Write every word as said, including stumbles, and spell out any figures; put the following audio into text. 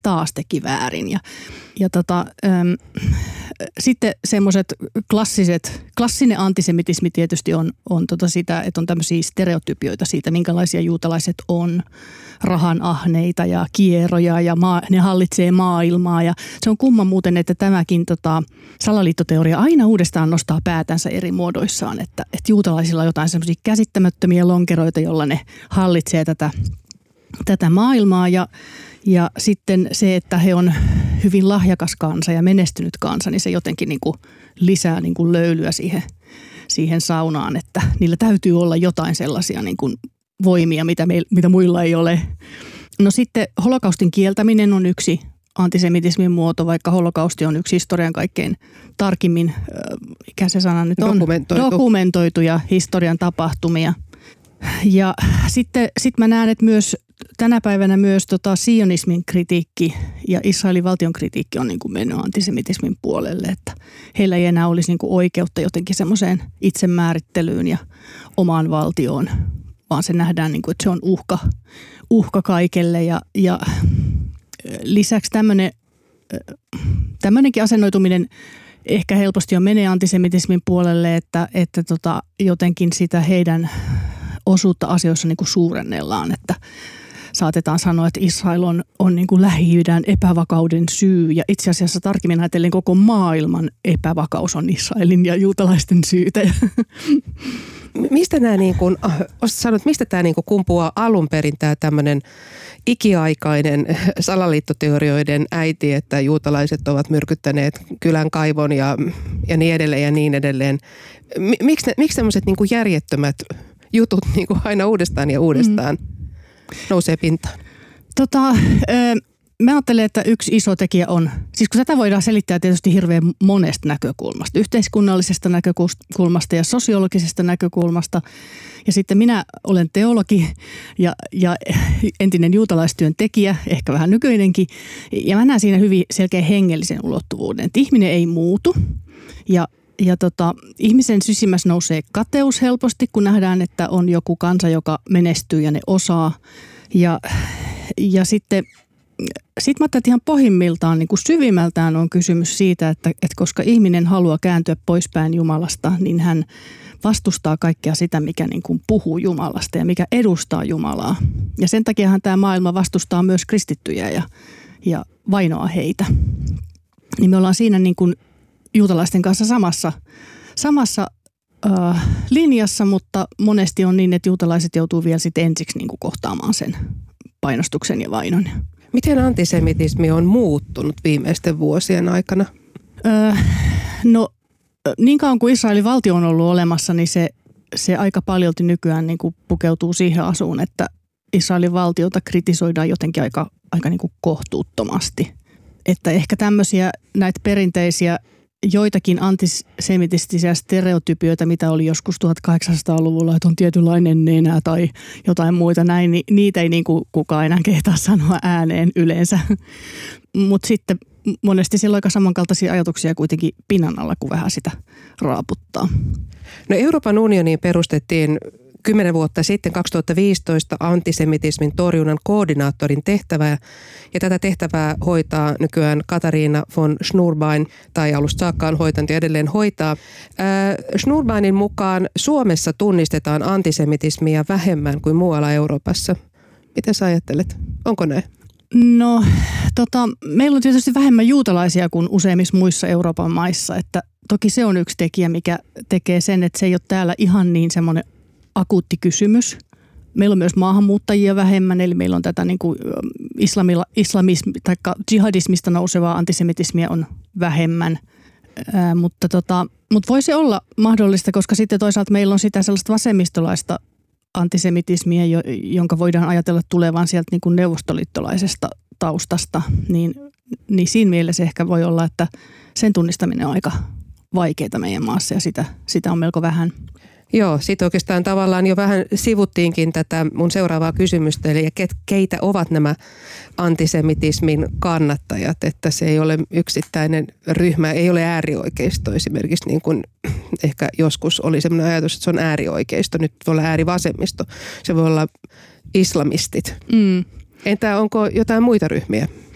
taas teki väärin. Ja, ja tota, äm, sitten semmoiset klassiset, klassinen antisemitismi tietysti on, on tota sitä, että on tämmöisiä stereotypioita siitä, minkälaisia juutalaiset on, rahanahneita ja kieroja ja maa, ne hallitsee maailmaa. Ja se on kumma muuten, että tämäkin tota, salaliittoteoria aina uudestaan nostaa päätänsä eri muodoissaan, että, että juutalaisilla on jotain semmoisia käsittämättömiä lonkeroita, jolla ne hallitsee tätä, tätä maailmaa ja Ja sitten se, että he on hyvin lahjakas kansa ja menestynyt kansa, niin se jotenkin niin kuin lisää niin kuin löylyä siihen, siihen saunaan, että niillä täytyy olla jotain sellaisia niin kuin voimia, mitä, me, mitä muilla ei ole. No sitten holokaustin kieltäminen on yksi antisemitismin muoto, vaikka holokausti on yksi historian kaikkein tarkimmin, mikä se sana nyt on, dokumentoitu. dokumentoituja historian tapahtumia. Ja sitten sit mä näen, että myös tänä päivänä myös tota sionismin kritiikki ja Israelin valtion kritiikki on niin kuin mennyt antisemitismin puolelle, että heillä ei enää olisi niin kuin oikeutta jotenkin semmoiseen itsemäärittelyyn ja omaan valtioon, vaan se nähdään, niin kuin, että se on uhka, uhka kaikelle. Ja, ja lisäksi tämmöinen, tämmöinenkin asennoituminen ehkä helposti jo menee antisemitismin puolelle, että, että tota, jotenkin sitä heidän osuutta asioissa niin kuin suurennellaan, että saatetaan sanoa, että Israel on, on niin kuin Lähi-idän epävakauden syy ja itse asiassa tarkemmin ajatellen koko maailman epävakaus on Israelin ja juutalaisten syytä. Mistä nämä niin kuin, sanot, mistä tämä niin kuin kumpuaa alun perin tämä tämmöinen ikiaikainen salaliittoteorioiden äiti, että juutalaiset ovat myrkyttäneet kylän kaivon ja, ja niin edelleen ja niin edelleen. Miksi, miksi tämmöiset niin kuin järjettömät jutut niin kuin aina uudestaan ja uudestaan mm. nousee pintaan? Tota, mä ajattelen, että yksi iso tekijä on, siis kun tätä voidaan selittää tietysti hirveän monesta näkökulmasta, yhteiskunnallisesta näkökulmasta ja sosiologisesta näkökulmasta. Ja sitten minä olen teologi ja, ja entinen juutalaistyön tekijä, ehkä vähän nykyinenkin. Ja mä näen siinä hyvin selkeä hengellisen ulottuvuuden, että ihminen ei muutu ja Ja tota, ihmisen sysimmässä nousee kateus helposti, kun nähdään, että on joku kansa, joka menestyy ja ne osaa. Ja, ja sitten sit mä ajattelin, että ihan pohjimmiltaan, niin kuin syvimmältään on kysymys siitä, että, että koska ihminen haluaa kääntyä poispäin Jumalasta, niin hän vastustaa kaikkea sitä, mikä niin kuin puhuu Jumalasta ja mikä edustaa Jumalaa. Ja sen takiahan tämä maailma vastustaa myös kristittyjä ja, ja vainoaa heitä. Niin me ollaan siinä niin kuin juutalaisten kanssa samassa, samassa äh, linjassa, mutta monesti on niin, että juutalaiset joutuu vielä sitten ensiksi niin kuin kohtaamaan sen painostuksen ja vainon. Miten antisemitismi on muuttunut viimeisten vuosien aikana? Öö, no niin kauan kuin Israelin valtio on ollut olemassa, niin se, se aika paljolti nykyään niin kuin pukeutuu siihen asuun, että Israelin valtiota kritisoidaan jotenkin aika, aika niin kuin kohtuuttomasti. Että ehkä tämmöisiä näitä perinteisiä joitakin antisemitistisiä stereotypioita, mitä oli joskus tuhatkahdeksansataaluvulla, että on tietynlainen nenä tai jotain muita näin, niin niitä ei niin kuin kukaan enää kehtaa sanoa ääneen yleensä. Mutta sitten monesti siellä on aika samankaltaisia ajatuksia kuitenkin pinnan alla, kun vähän sitä raaputtaa. No Euroopan unioniin perustettiin kymmenen vuotta sitten, kaksituhattaviisitoista, antisemitismin torjunnan koordinaattorin tehtävää. Ja tätä tehtävää hoitaa nykyään Katariina von Schnurbein, tai alusta saakka on hoitanut ja edelleen hoitaa. Äh, Schnurbeinin mukaan Suomessa tunnistetaan antisemitismiä vähemmän kuin muualla Euroopassa. Mitä sä ajattelet? Onko näin? No, tota, meillä on tietysti vähemmän juutalaisia kuin useimmissa muissa Euroopan maissa. Että toki se on yksi tekijä, mikä tekee sen, että se ei ole täällä ihan niin semmoinen akuutti kysymys. Meillä on myös maahanmuuttajia vähemmän, eli meillä on tätä niin kuin islamilla, islamismi tai jihadismista nousevaa antisemitismiä on vähemmän. Ää, mutta, tota, mutta voi se olla mahdollista, koska sitten toisaalta meillä on sitä sellaista vasemmistolaista antisemitismiä, jonka voidaan ajatella tulevan sieltä niin kuin neuvostoliittolaisesta taustasta. Niin, niin siinä mielessä ehkä voi olla, että sen tunnistaminen on aika vaikeaa meidän maassa ja sitä, sitä on melko vähän. Joo, sitten oikeastaan tavallaan jo vähän sivuttiinkin tätä mun seuraavaa kysymystä, eli keitä ovat nämä antisemitismin kannattajat, että se ei ole yksittäinen ryhmä, ei ole äärioikeisto esimerkiksi, niin kuin ehkä joskus oli sellainen ajatus, että se on äärioikeisto, nyt voi olla äärivasemmisto, se voi olla islamistit. Mm. Entä onko jotain muita ryhmiä?